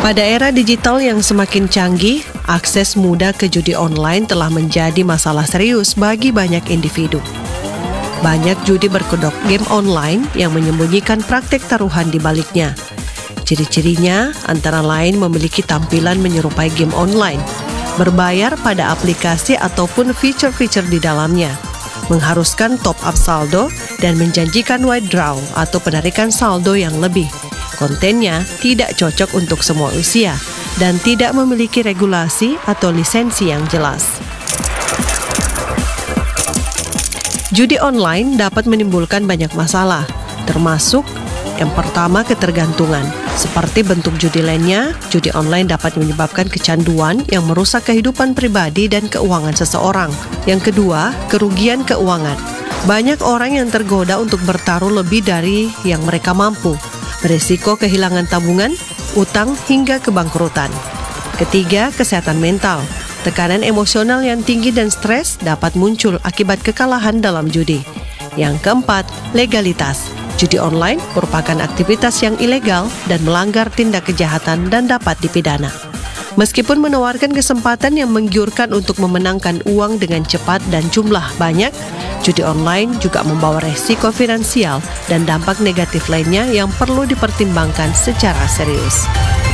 Pada era digital yang semakin canggih, akses mudah ke judi online telah menjadi masalah serius bagi banyak individu. Banyak judi berkedok game online yang menyembunyikan praktek taruhan di baliknya. Ciri-cirinya antara lain memiliki tampilan menyerupai game online, berbayar pada aplikasi ataupun fitur-fitur di dalamnya, mengharuskan top up saldo, dan menjanjikan withdraw atau penarikan saldo yang lebih. Kontennya tidak cocok untuk semua usia dan tidak memiliki regulasi atau lisensi yang jelas. Judi online dapat menimbulkan banyak masalah, termasuk yang pertama ketergantungan. Seperti bentuk judi lainnya, judi online dapat menyebabkan kecanduan yang merusak kehidupan pribadi dan keuangan seseorang. Yang kedua, kerugian keuangan. Banyak orang yang tergoda untuk bertaruh lebih dari yang mereka mampu, berisiko kehilangan tabungan, utang hingga kebangkrutan. Ketiga, kesehatan mental. Tekanan emosional yang tinggi dan stres dapat muncul akibat kekalahan dalam judi. Yang keempat, legalitas. Judi online merupakan aktivitas yang ilegal dan melanggar tindak kejahatan dan dapat dipidana. Meskipun menawarkan kesempatan yang menggiurkan untuk memenangkan uang dengan cepat dan jumlah banyak, judi online juga membawa resiko finansial dan dampak negatif lainnya yang perlu dipertimbangkan secara serius.